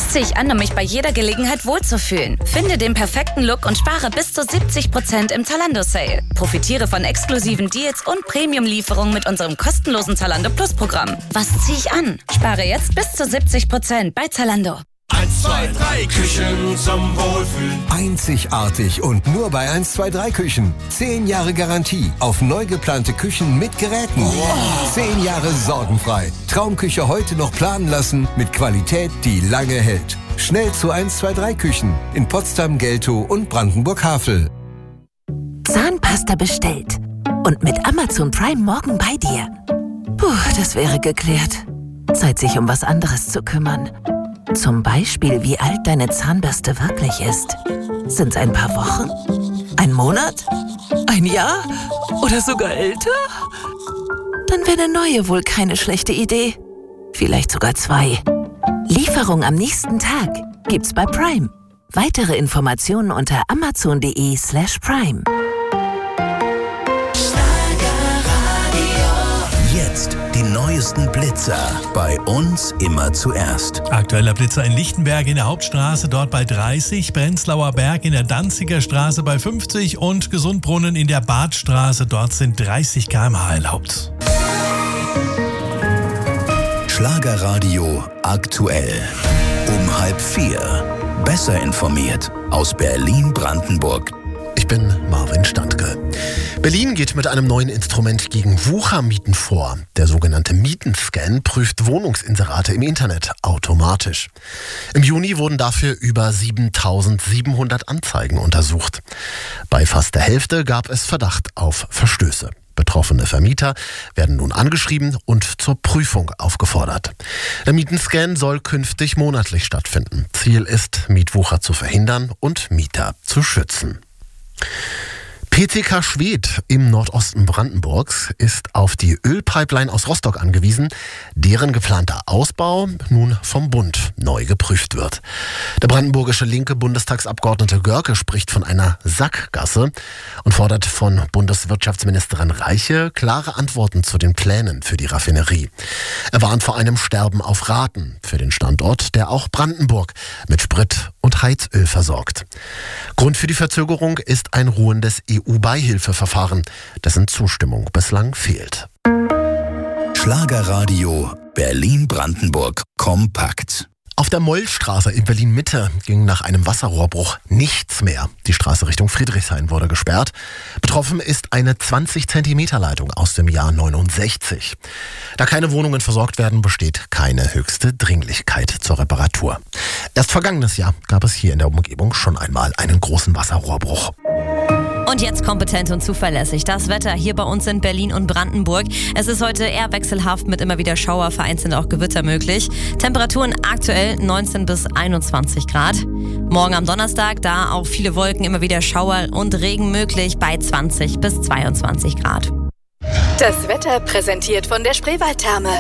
ziehe ich an, um mich bei jeder Gelegenheit wohlzufühlen? Finde den perfekten Look und spare bis zu 70% im Zalando-Sale. Profitiere von exklusiven Deals und Premium-Lieferungen mit unserem kostenlosen Zalando Plus-Programm. Was ziehe ich an? Spare jetzt bis zu 70% bei Zalando. 1, 2, 3 Küchen zum Wohlfühlen. Einzigartig und nur bei 1, 2, 3 Küchen. 10 Jahre Garantie auf neu geplante Küchen mit Geräten. Wow. 10 Jahre sorgenfrei. Traumküche heute noch planen lassen mit Qualität, die lange hält. Schnell zu 1, 2, 3 Küchen in Potsdam, Geltow und Brandenburg-Havel. Zahnpasta bestellt und mit Amazon Prime morgen bei dir. Puh, das wäre geklärt. Zeit, sich um was anderes zu kümmern. Zum Beispiel, wie alt deine Zahnbürste wirklich ist. Sind's ein paar Wochen? Ein Monat? Ein Jahr? Oder sogar älter? Dann wäre eine neue wohl keine schlechte Idee. Vielleicht sogar 2. Lieferung am nächsten Tag gibt's bei Prime. Weitere Informationen unter amazon.de/prime. Jetzt die neuesten Blitzer. Bei uns immer zuerst. Aktueller Blitzer in Lichtenberg in der Hauptstraße, dort bei 30. Prenzlauer Berg in der Danziger Straße bei 50. Und Gesundbrunnen in der Badstraße, dort sind 30 km/h erlaubt. Schlagerradio aktuell. Um 3:30. Besser informiert aus Berlin-Brandenburg. Ich bin Marvin Standke. Berlin geht mit einem neuen Instrument gegen Wuchermieten vor. Der sogenannte Mietenscan prüft Wohnungsinserate im Internet automatisch. Im Juni wurden dafür über 7.700 Anzeigen untersucht. Bei fast der Hälfte gab es Verdacht auf Verstöße. Betroffene Vermieter werden nun angeschrieben und zur Prüfung aufgefordert. Der Mietenscan soll künftig monatlich stattfinden. Ziel ist, Mietwucher zu verhindern und Mieter zu schützen. PTK Schwedt im Nordosten Brandenburgs ist auf die Ölpipeline aus Rostock angewiesen, deren geplanter Ausbau nun vom Bund neu geprüft wird. Der brandenburgische linke Bundestagsabgeordnete Görke spricht von einer Sackgasse und fordert von Bundeswirtschaftsministerin Reiche klare Antworten zu den Plänen für die Raffinerie. Er warnt vor einem Sterben auf Raten für den Standort, der auch Brandenburg mit Sprit und Heizöl versorgt. Grund für die Verzögerung ist ein ruhendes EU-Beihilfeverfahren, dessen Zustimmung bislang fehlt. Schlagerradio Berlin-Brandenburg kompakt. Auf der Mollstraße in Berlin-Mitte ging nach einem Wasserrohrbruch nichts mehr. Die Straße Richtung Friedrichshain wurde gesperrt. Betroffen ist eine 20 Zentimeter Leitung aus dem Jahr 69. Da keine Wohnungen versorgt werden, besteht keine höchste Dringlichkeit zur Reparatur. Erst vergangenes Jahr gab es hier in der Umgebung schon einmal einen großen Wasserrohrbruch. Und jetzt kompetent und zuverlässig. Das Wetter hier bei uns in Berlin und Brandenburg. Es ist heute eher wechselhaft mit immer wieder Schauer, vereinzelt auch Gewitter möglich. Temperaturen aktuell 19 bis 21 Grad. Morgen am Donnerstag, da auch viele Wolken, immer wieder Schauer und Regen möglich bei 20 bis 22 Grad. Das Wetter präsentiert von der Spreewaldtherme.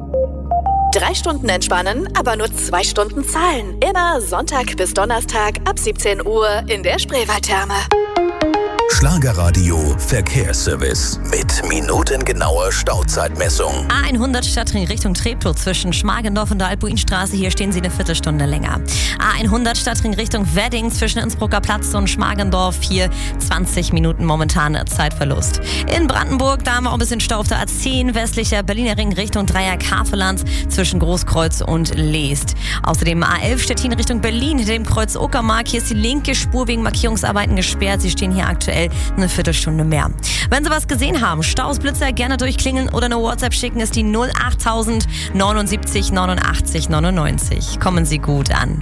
3 Stunden entspannen, aber nur 2 Stunden zahlen. Immer Sonntag bis Donnerstag ab 17 Uhr in der Spreewaldtherme. Schlagerradio Verkehrsservice mit minutengenauer Stauzeitmessung. A100 Stadtring Richtung Treptow zwischen Schmargendorf und der Albuinstraße. Hier stehen Sie eine Viertelstunde länger. A100 Stadtring Richtung Wedding zwischen Innsbrucker Platz und Schmargendorf. Hier 20 Minuten momentan Zeitverlust. In Brandenburg, da haben wir auch ein bisschen Stau auf der A10 westlicher Berliner Ring Richtung Dreieck-Havelland zwischen Großkreuz und Leest. Außerdem A11 Stettin Richtung Berlin hinter dem Kreuz Uckermark. Hier ist die linke Spur wegen Markierungsarbeiten gesperrt. Sie stehen hier aktuell eine Viertelstunde mehr. Wenn Sie was gesehen haben, Staus, Blitzer, gerne durchklingeln oder eine WhatsApp schicken, ist die 08000 79 89 99. Kommen Sie gut an.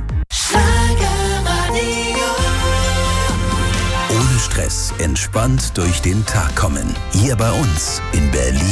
Ohne Stress, entspannt durch den Tag kommen. Hier bei uns in Berlin.